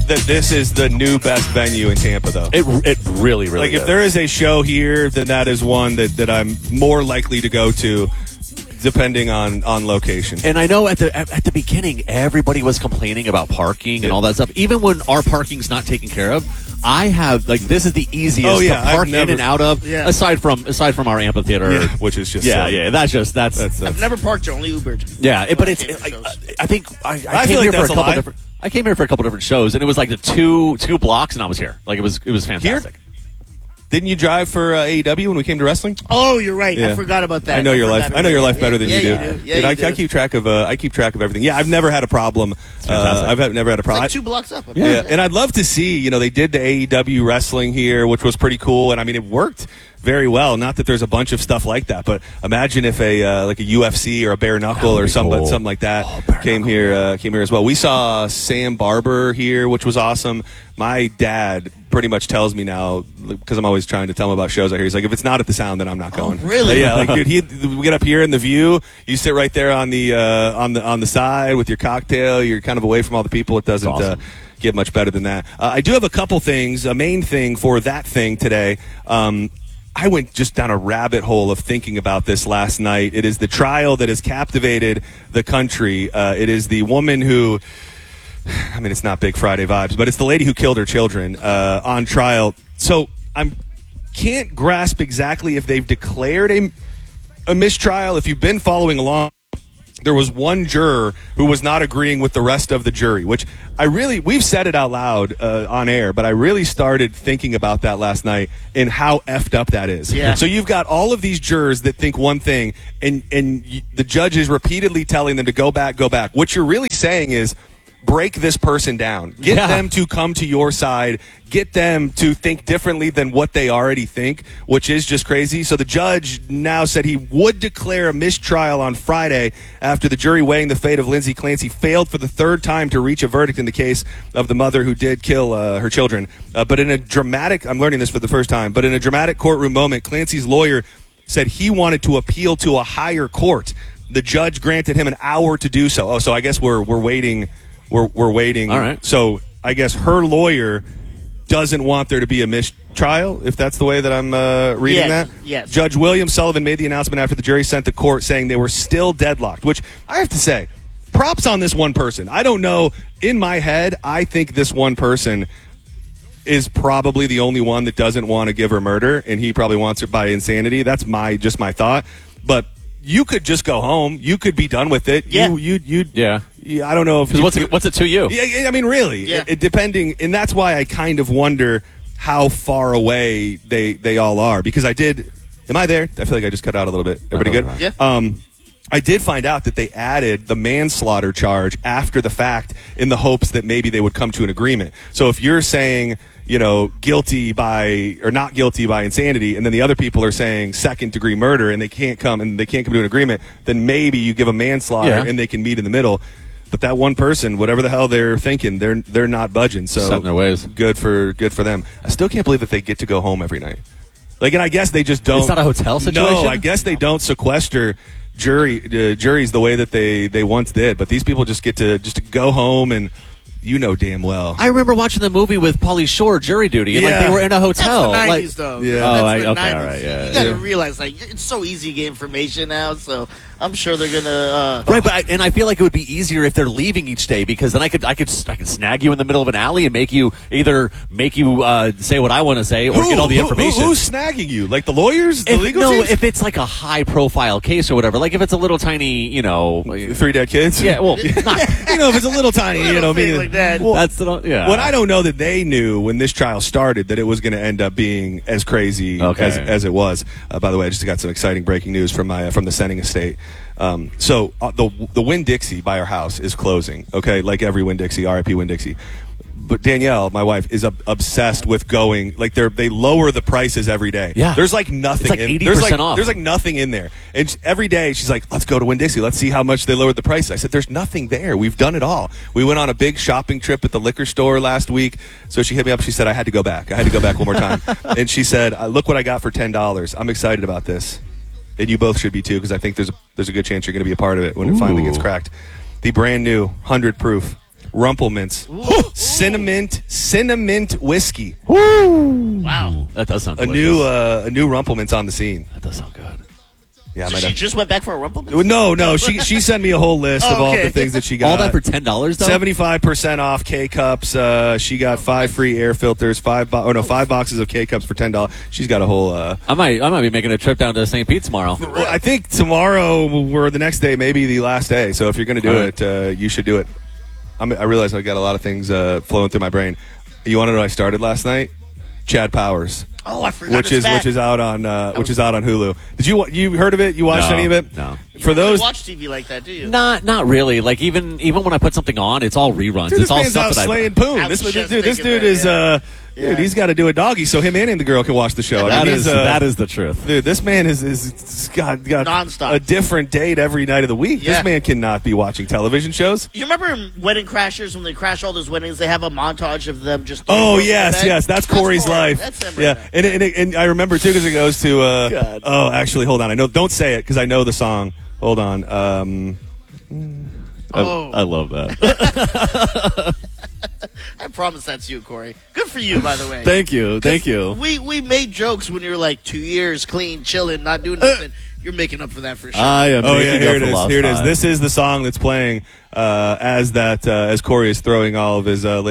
that this is the new best venue in Tampa, though. It really Like, is. if there is a show here, then that is one that I'm more likely to go to, depending on location. And I know at the beginning, everybody was complaining about parking and all that stuff. Even when our parking's not taken care of, I have like this is the easiest to park in and out of. Yeah. Aside from our amphitheater, which is just that's I've never parked, only Ubered. yeah. But it's I think I came feel like here for a that's a couple lie. different. I came here for a couple different shows, and it was like the two blocks, and I was here. Like it was fantastic. Didn't you drive for AEW when we came to wrestling? Oh, you're right. Yeah. I forgot about that. I know your life. I know your life better than you do. Yeah, Dude, I keep track of everything. Yeah, I've never had a problem. Never had a problem. Like 2 blocks up. Yeah, and I'd love to see. They did the AEW wrestling here, which was pretty cool, and I mean it worked very well. Not that there's a bunch of stuff like that, but imagine if like a UFC or a bare knuckle or something like that came here as well. We saw Sam Barber here, which was awesome. My dad pretty much tells me now, because I'm always trying to tell him about shows out here. He's like, if it's not at the Sound, then I'm not going. Oh, really? Yeah, like dude, we get up here in the view. You sit right there on the side with your cocktail. You're kind of away from all the people. It doesn't. Awesome. Get much better than that. I do have a couple things. A main thing for that thing today. I went just down a rabbit hole of thinking about this last night. It is the trial that has captivated the country. It is the woman who, I mean, it's not Big Friday vibes, but it's the lady who killed her children on trial. So I can't grasp exactly if they've declared a mistrial. If you've been following along, there was one juror who was not agreeing with the rest of the jury, which we've said it out loud on air, but I really started thinking about that last night and how effed up that is. Yeah. So you've got all of these jurors that think one thing, and the judge is repeatedly telling them to go back. What you're really saying is, break this person down. Get them to come to your side. Get them to think differently than what they already think, which is just crazy. So the judge now said he would declare a mistrial on Friday after the jury weighing the fate of Lindsay Clancy failed for the third time to reach a verdict in the case of the mother who did kill her children. But in a dramatic, I'm learning this for the first time, but in a dramatic courtroom moment, Clancy's lawyer said he wanted to appeal to a higher court. The judge granted him an hour to do so. Oh, so I guess we're waiting. We're waiting. All right. So I guess her lawyer doesn't want there to be a mistrial, if that's the way that I'm reading that. Yes. Judge William Sullivan made the announcement after the jury sent the court saying they were still deadlocked, which I have to say, props on this one person. I don't know. In my head, I think this one person is probably the only one that doesn't want to give her murder, and he probably wants her by insanity. That's my thought. But you could just go home. You could be done with it. Yeah. I don't know if What's it to you? Yeah, I mean, really, Yeah. it depending, and that's why I kind of wonder how far away they all are. Because I did. Am I there? I feel like I just cut out a little bit. Everybody good? Yeah. I did find out that they added the manslaughter charge after the fact in the hopes that maybe they would come to an agreement. So if you're saying, guilty by or not guilty by insanity, and then the other people are saying second-degree murder, and they can't come to an agreement, then maybe you give a manslaughter and they can meet in the middle. But that one person, whatever the hell they're thinking, they're not budging. So set in their ways. Good for them. I still can't believe that they get to go home every night. Like, and I guess they just don't. It's not a hotel situation? No, I guess they don't sequester juries the way that they once did. But these people just get to go home, and damn well. I remember watching the movie with Pauly Shore, Jury Duty, and they were in a hotel. That's the 90s, though. Yeah. That's the okay, 90s. all right, yeah. You got to realize, it's so easy to get information now, so I'm sure they're gonna. Right, but I feel like it would be easier if they're leaving each day, because then I could snag you in the middle of an alley and make you say what I want to say or get all the information. Who's snagging you? Like the lawyers, the legal teams? If it's like a high profile case or whatever, like if it's a little tiny, 3 dead kids. Yeah, well, not, if it's a little tiny, thing like that. Well, that's the What I don't know that they knew when this trial started that it was going to end up being as crazy as it was. By the way, I just got some exciting breaking news from the Senning estate. So the Winn-Dixie by our house is closing. Okay, like every Winn-Dixie, RIP Winn-Dixie. But Danielle, my wife, is obsessed with going. Like they lower the prices every day. Yeah, there's like nothing. It's like 80% off. There's like nothing in there. And every day she's like, "Let's go to Winn-Dixie. Let's see how much they lowered the price." I said, "There's nothing there. We've done it all." We went on a big shopping trip at the liquor store last week. So she hit me up. She said, "I had to go back. one more time." And she said, "Look what I got for $10. I'm excited about this." And you both should be too, because I think there's a good chance you're going to be a part of it when it finally gets cracked. The brand new 100 proof Rumplemint's cinnamon whiskey. Wow. That does sound A delicious. new Rumplemint's on the scene. That does sound good. Yeah, So she just went back for a rumple? no. She sent me a whole list of all the things that she got. All that for $10, though? 75% off K-Cups. She got 5 free air filters, 5 boxes of K-Cups for $10. She's got a whole... I might be making a trip down to St. Pete tomorrow. Well, I think tomorrow or the next day, maybe the last day. So if you're going to do it, you should do it. I realize I got a lot of things flowing through my brain. You want to know what I started last night? Chad Powers. Oh, I forgot. Which is out on Hulu. Did you heard of it? You watched any of it? No. For those, you watch TV like that, do you? Not really. Like even when I put something on, it's all reruns. dude, It's all this man's stuff out that slaying poon. This dude is. Dude, he's got to do a doggy so him and the girl can watch the show. That is the truth. Dude, this man is got nonstop. a different date every night of the week. Yeah. This man cannot be watching television shows. You remember in Wedding Crashers when they crash all those weddings? They have a montage of them just. Oh yes, that's Corey's Corey. life. That's him yeah, right and I remember too because it goes to. God. Oh, actually, hold on. I know. Don't say it because I know the song. Hold on. I love that. I promise that's you, Corey. Good for you, by the way. Thank you. We made jokes when you were like 2 years clean, chilling, not doing nothing. You're making up for that for sure. I am. Oh yeah, here it up for is. Lost Here it is. Time. This is the song that's playing as Corey is throwing all of his